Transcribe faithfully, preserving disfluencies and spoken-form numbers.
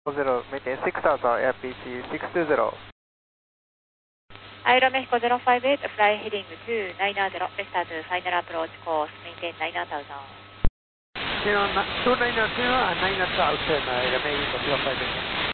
zero, maintain six thousand, Air P C six two zero. Aero Mexico zero five eight, fly heading to nine zero, restart final approach course, maintain nine thousand. two nine zero, nine zero outside, Aero Mexico zero five eight.